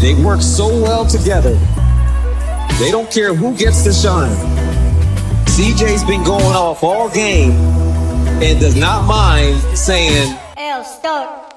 They work so well together. They don't care who gets the shine. CJ's been going off all game and does not mind saying, El Stuck.